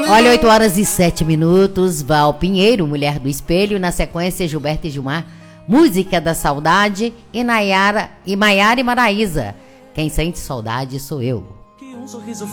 Olha, 8h07, Val Pinheiro, Mulher do Espelho, na sequência Gilberto e Gilmar, Música da Saudade, e Maiara e Maraísa, Quem Sente Saudade Sou Eu.